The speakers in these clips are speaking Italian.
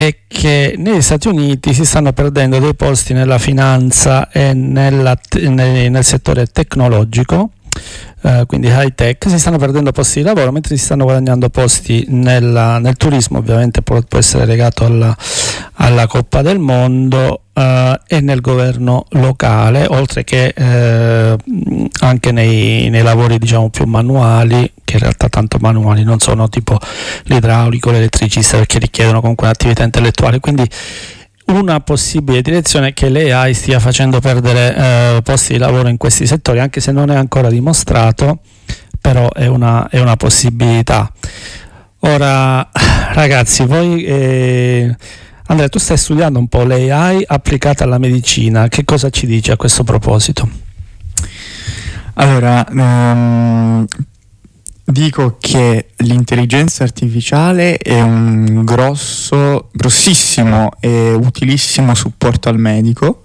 è che negli Stati Uniti si stanno perdendo dei posti nella finanza e nel settore tecnologico, quindi high tech, si stanno perdendo posti di lavoro, mentre si stanno guadagnando posti nel turismo, ovviamente può essere legato alla Coppa del Mondo, e nel governo locale, oltre che anche nei lavori diciamo più manuali, che in realtà tanto manuali non sono, tipo l'idraulico, l'elettricista, perché richiedono comunque un'attività intellettuale. Quindi una possibile direzione è che l'AI stia facendo perdere posti di lavoro in questi settori, anche se non è ancora dimostrato, però è una possibilità. Ora ragazzi, voi Andrea, tu stai studiando un po' l'AI applicata alla medicina, che cosa ci dici a questo proposito? Allora, dico che l'intelligenza artificiale è un grossissimo e utilissimo supporto al medico,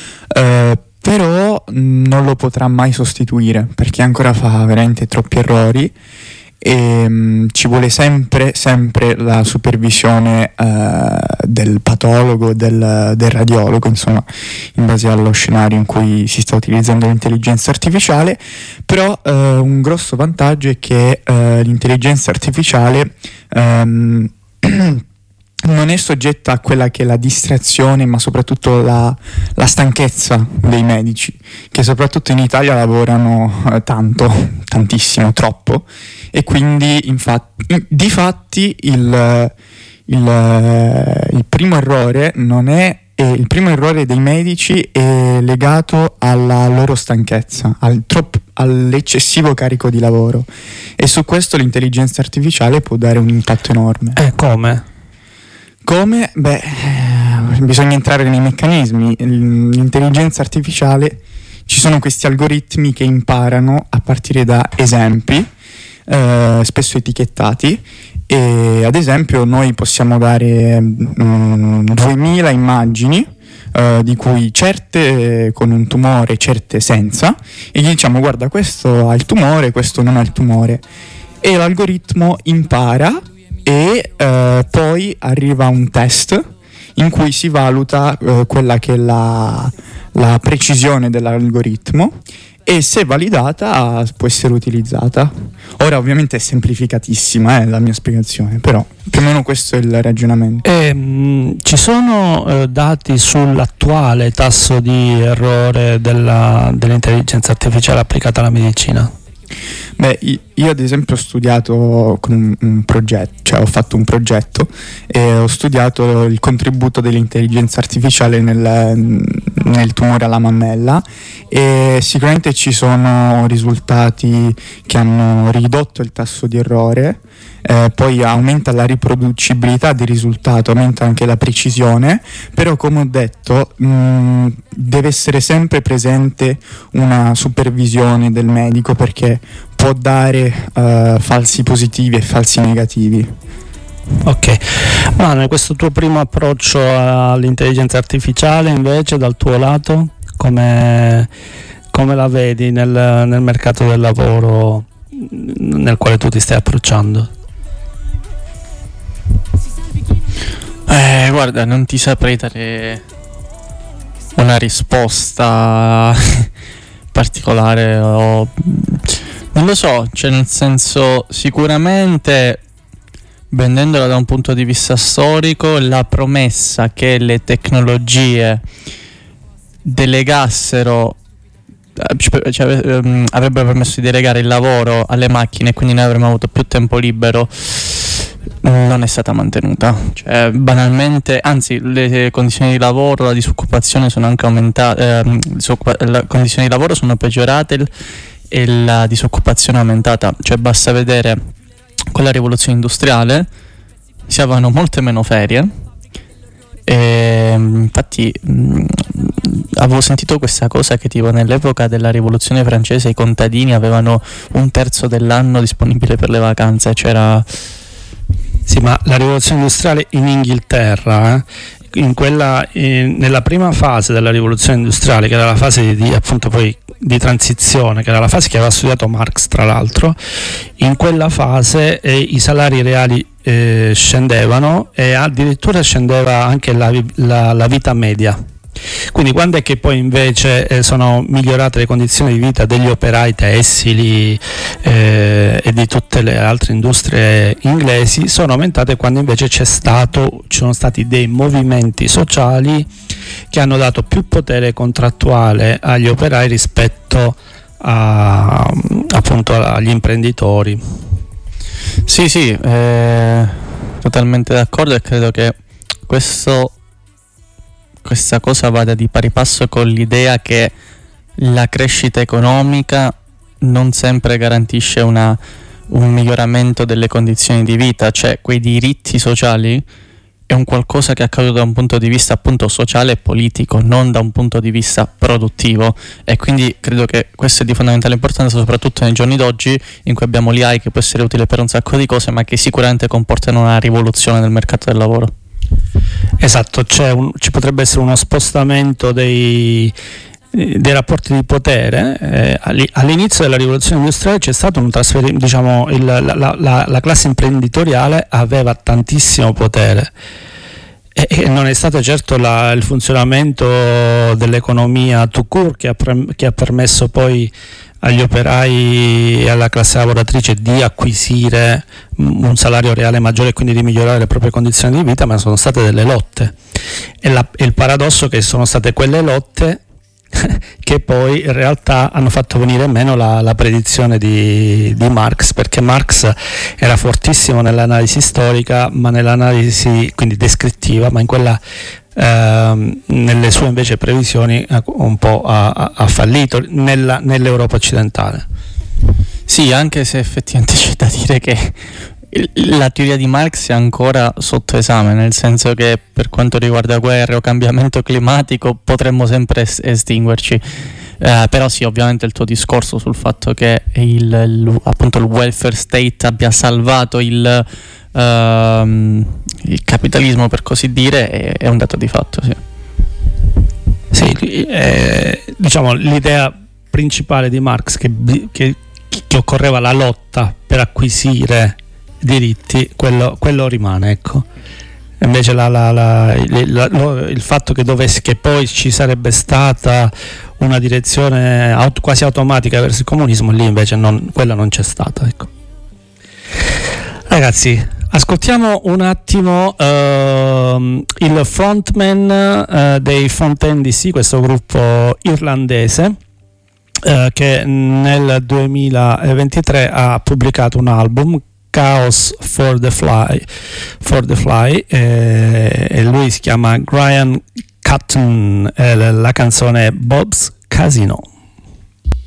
però non lo potrà mai sostituire, perché ancora fa veramente troppi errori e ci vuole sempre la supervisione del patologo, del radiologo, insomma, in base allo scenario in cui si sta utilizzando l'intelligenza artificiale. Però un grosso vantaggio è che l'intelligenza artificiale non è soggetta a quella che è la distrazione, ma soprattutto la stanchezza dei medici, che soprattutto in Italia lavorano tantissimo, troppo, e quindi difatti il primo errore non è il primo errore dei medici è legato alla loro stanchezza, all'eccessivo carico di lavoro, e su questo l'intelligenza artificiale può dare un impatto enorme. Come? Come? Bisogna entrare nei meccanismi. L'intelligenza artificiale, ci sono questi algoritmi che imparano a partire da esempi, spesso etichettati, e ad esempio noi possiamo dare 2000 immagini, di cui certe con un tumore, certe senza, e gli diciamo: guarda, questo ha il tumore, questo non ha il tumore, e l'algoritmo impara. E poi arriva un test in cui si valuta quella che è la precisione dell'algoritmo, e se validata può essere utilizzata. Ora ovviamente è semplificatissima la mia spiegazione, però più o meno questo è il ragionamento. Ci sono dati sull'attuale tasso di errore dell'intelligenza artificiale applicata alla medicina? Io ad esempio ho studiato con un progetto, cioè ho fatto un progetto e ho studiato il contributo dell'intelligenza artificiale nel tumore alla mammella, e sicuramente ci sono risultati che hanno ridotto il tasso di errore, poi aumenta la riproducibilità del risultato, aumenta anche la precisione, però come ho detto deve essere sempre presente una supervisione del medico, perché può dare falsi positivi e falsi negativi. Ok, Manuel, questo tuo primo approccio all'intelligenza artificiale invece dal tuo lato come la vedi nel mercato del lavoro nel quale tu ti stai approcciando? Guarda, non ti saprei dare una risposta particolare, non lo so, cioè nel senso, sicuramente vendendola da un punto di vista storico, la promessa che le tecnologie delegassero, avrebbero permesso di delegare il lavoro alle macchine, e quindi noi avremmo avuto più tempo libero, non è stata mantenuta. Cioè, banalmente, anzi, le condizioni di lavoro, la disoccupazione sono anche aumentate, le condizioni di lavoro sono peggiorate e la disoccupazione è aumentata. Cioè, basta vedere con la rivoluzione industriale si avevano molte meno ferie, e infatti avevo sentito questa cosa che tipo nell'epoca della rivoluzione francese i contadini avevano un terzo dell'anno disponibile per le vacanze. C'era... Sì, ma la rivoluzione industriale in Inghilterra, nella prima fase della rivoluzione industriale, che era la fase appunto poi di transizione, che era la fase che aveva studiato Marx tra l'altro, in quella fase i salari reali scendevano e addirittura scendeva anche la vita media. Quindi quando è che poi invece sono migliorate le condizioni di vita degli operai tessili e di tutte le altre industrie inglesi? Sono aumentate quando invece ci sono stati dei movimenti sociali che hanno dato più potere contrattuale agli operai rispetto appunto agli imprenditori. Sì, totalmente d'accordo, e credo che questa cosa vada di pari passo con l'idea che la crescita economica non sempre garantisce un miglioramento delle condizioni di vita, cioè quei diritti sociali è un qualcosa che è accaduto da un punto di vista appunto sociale e politico, non da un punto di vista produttivo, e quindi credo che questo è di fondamentale importanza soprattutto nei giorni d'oggi, in cui abbiamo l'AI che può essere utile per un sacco di cose, ma che sicuramente comportano una rivoluzione del mercato del lavoro. Esatto, ci potrebbe essere uno spostamento dei rapporti di potere. All'inizio della rivoluzione industriale c'è stato un trasferimento, diciamo, la classe imprenditoriale aveva tantissimo potere e non è stato certo il funzionamento dell'economia tout court che ha permesso poi agli operai e alla classe lavoratrice di acquisire un salario reale maggiore e quindi di migliorare le proprie condizioni di vita, ma sono state delle lotte e il paradosso è che sono state quelle lotte che poi in realtà hanno fatto venire meno la predizione di Marx, perché Marx era fortissimo nell'analisi storica, ma nell'analisi quindi descrittiva, ma in quella nelle sue invece previsioni un po' ha fallito nell'Europa occidentale. Sì, anche se effettivamente c'è da dire che la teoria di Marx è ancora sotto esame, nel senso che per quanto riguarda guerre o cambiamento climatico potremmo sempre estinguerci, però sì, ovviamente il tuo discorso sul fatto che appunto il welfare state abbia salvato il capitalismo, per così dire, è un dato di fatto, sì. Sì, diciamo l'idea principale di Marx che occorreva la lotta per acquisire diritti, quello rimane, ecco. Invece il fatto che poi ci sarebbe stata una direzione quasi automatica verso il comunismo, lì invece quella non c'è stata, ecco. Ragazzi, ascoltiamo un attimo il frontman dei Fontaine DC, questo gruppo irlandese che nel 2023 ha pubblicato un album, Chaos for the Fly, e lui si chiama Brian Cotton, la canzone è Bob's Casino.